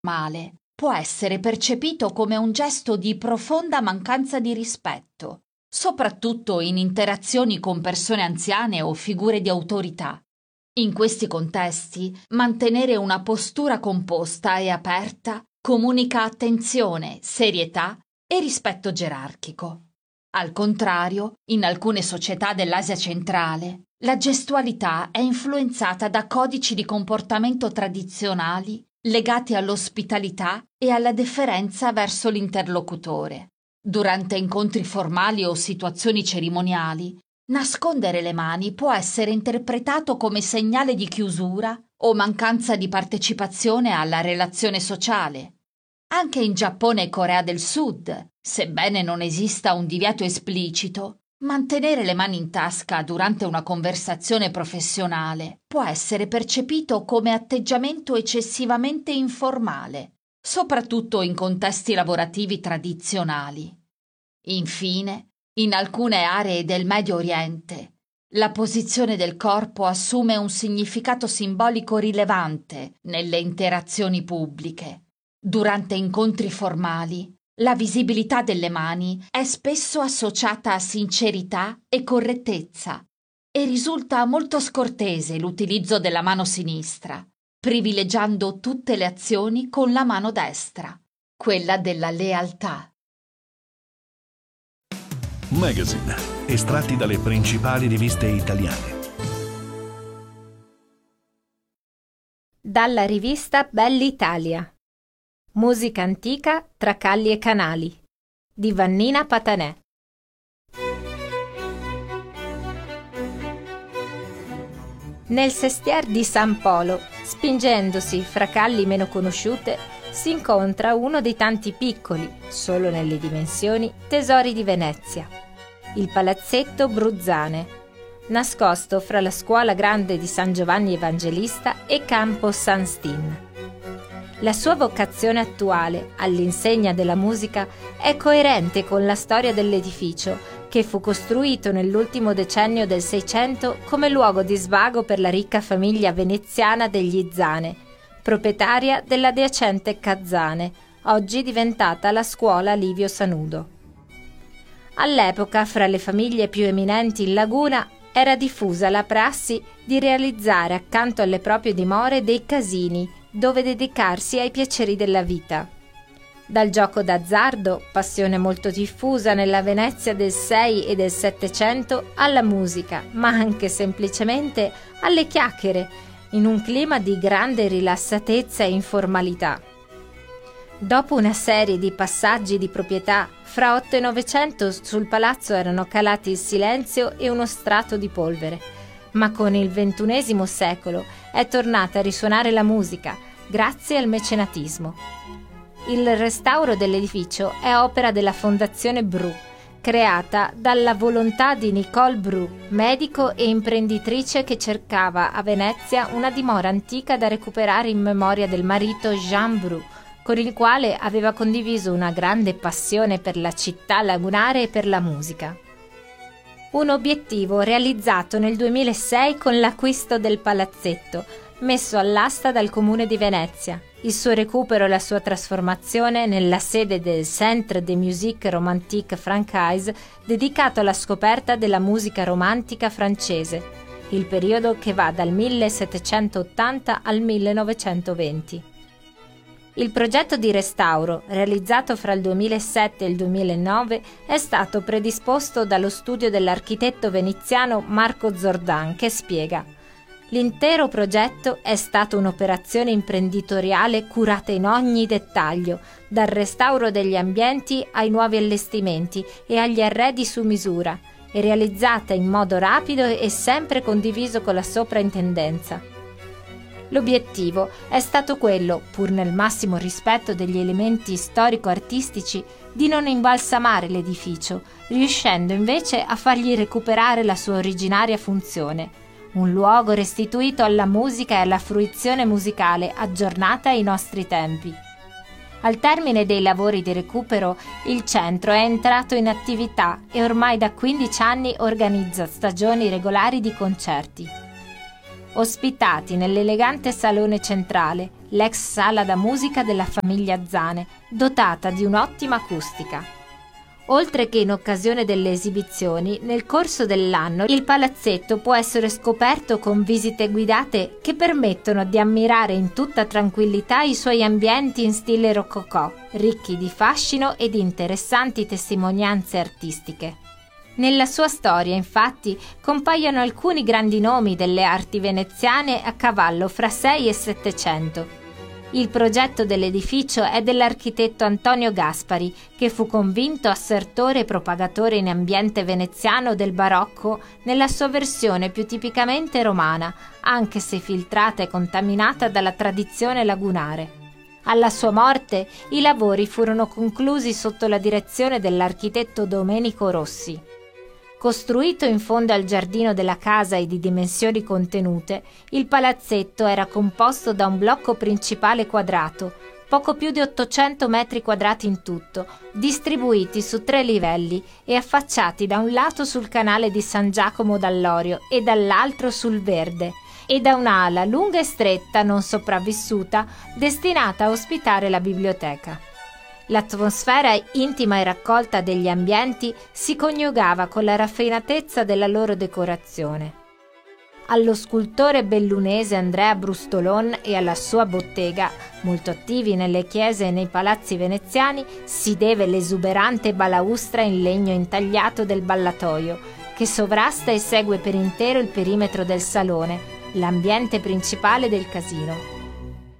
male può essere percepito come un gesto di profonda mancanza di rispetto, soprattutto in interazioni con persone anziane o figure di autorità. In questi contesti, mantenere una postura composta e aperta comunica attenzione, serietà e rispetto gerarchico. Al contrario, in alcune società dell'Asia centrale, la gestualità è influenzata da codici di comportamento tradizionali legati all'ospitalità e alla deferenza verso l'interlocutore. Durante incontri formali o situazioni cerimoniali, nascondere le mani può essere interpretato come segnale di chiusura o mancanza di partecipazione alla relazione sociale. Anche in Giappone e Corea del Sud, sebbene non esista un divieto esplicito, mantenere le mani in tasca durante una conversazione professionale può essere percepito come atteggiamento eccessivamente informale, soprattutto in contesti lavorativi tradizionali. Infine, in alcune aree del Medio Oriente, la posizione del corpo assume un significato simbolico rilevante nelle interazioni pubbliche. Durante incontri formali, la visibilità delle mani è spesso associata a sincerità e correttezza e risulta molto scortese l'utilizzo della mano sinistra, privilegiando tutte le azioni con la mano destra, quella della lealtà. Magazine, estratti dalle principali riviste italiane. Dalla rivista Bell'Italia. Musica antica tra calli e canali di Vannina Patanè. Nel sestier di San Polo, spingendosi fra calli meno conosciute, si incontra uno dei tanti piccoli, solo nelle dimensioni, tesori di Venezia, il palazzetto Bruzzane, nascosto fra la scuola grande di San Giovanni Evangelista e Campo San Stin. La sua vocazione attuale, all'insegna della musica, è coerente con la storia dell'edificio, che fu costruito nell'ultimo decennio del Seicento come luogo di svago per la ricca famiglia veneziana degli Zane, proprietaria dell'adiacente Cazzane, oggi diventata la scuola Livio Sanudo. All'epoca, fra le famiglie più eminenti in Laguna, era diffusa la prassi di realizzare accanto alle proprie dimore dei casini, dove dedicarsi ai piaceri della vita. Dal gioco d'azzardo, passione molto diffusa nella Venezia del 6 e del 700, alla musica, ma anche semplicemente alle chiacchiere, in un clima di grande rilassatezza e informalità. Dopo una serie di passaggi di proprietà, fra 8 e 900 sul palazzo erano calati il silenzio e uno strato di polvere, ma con il XXI secolo è tornata a risuonare la musica, grazie al mecenatismo. Il restauro dell'edificio è opera della Fondazione Bru, creata dalla volontà di Nicole Bru, medico e imprenditrice che cercava a Venezia una dimora antica da recuperare in memoria del marito Jean Bru, con il quale aveva condiviso una grande passione per la città lagunare e per la musica. Un obiettivo realizzato nel 2006 con l'acquisto del palazzetto, messo all'asta dal Comune di Venezia, il suo recupero e la sua trasformazione nella sede del Centre de Musique Romantique Francaise, dedicato alla scoperta della musica romantica francese, il periodo che va dal 1780 al 1920. Il progetto di restauro, realizzato fra il 2007 e il 2009, è stato predisposto dallo studio dell'architetto veneziano Marco Zordan, che spiega: l'intero progetto è stato un'operazione imprenditoriale curata in ogni dettaglio, dal restauro degli ambienti ai nuovi allestimenti e agli arredi su misura, e realizzata in modo rapido e sempre condiviso con la soprintendenza. L'obiettivo è stato quello, pur nel massimo rispetto degli elementi storico-artistici, di non imbalsamare l'edificio, riuscendo invece a fargli recuperare la sua originaria funzione, un luogo restituito alla musica e alla fruizione musicale aggiornata ai nostri tempi. Al termine dei lavori di recupero, il centro è entrato in attività e ormai da 15 anni organizza stagioni regolari di concerti. ospitati nell'elegante salone centrale, l'ex sala da musica della famiglia Zane, dotata di un'ottima acustica. Oltre che in occasione delle esibizioni, nel corso dell'anno il palazzetto può essere scoperto con visite guidate che permettono di ammirare in tutta tranquillità i suoi ambienti in stile rococò, ricchi di fascino e di interessanti testimonianze artistiche. Nella sua storia, infatti, compaiono alcuni grandi nomi delle arti veneziane a cavallo fra 6 e 700. Il progetto dell'edificio è dell'architetto Antonio Gaspari, che fu convinto assertore e propagatore in ambiente veneziano del barocco nella sua versione più tipicamente romana, anche se filtrata e contaminata dalla tradizione lagunare. Alla sua morte, i lavori furono conclusi sotto la direzione dell'architetto Domenico Rossi. Costruito in fondo al giardino della casa e di dimensioni contenute, il palazzetto era composto da un blocco principale quadrato, poco più di 800 metri quadrati in tutto, distribuiti su 3 livelli e affacciati da un lato sul canale di San Giacomo d'Allorio e dall'altro sul Verde, e da un'ala lunga e stretta non sopravvissuta destinata a ospitare la biblioteca. L'atmosfera intima e raccolta degli ambienti si coniugava con la raffinatezza della loro decorazione. Allo scultore bellunese Andrea Brustolon e alla sua bottega, molto attivi nelle chiese e nei palazzi veneziani, si deve l'esuberante balaustra in legno intagliato del ballatoio, che sovrasta e segue per intero il perimetro del salone, l'ambiente principale del casino.